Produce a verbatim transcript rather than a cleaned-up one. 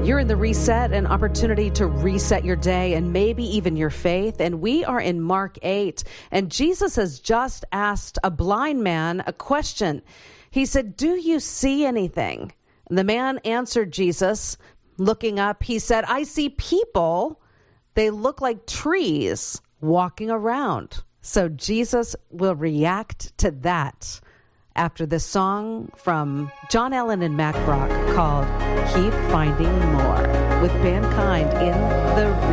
You're in the Reset, an opportunity to reset your day and maybe even your faith. And we are in Mark eight. And Jesus has just asked a blind man a question. He said, "Do you see anything?" And the man answered Jesus, looking up. He said, "I see people. They look like trees walking around." So Jesus will react to that after this song from John Allen and Mac Brock called "Keep Finding More" with Mankind in the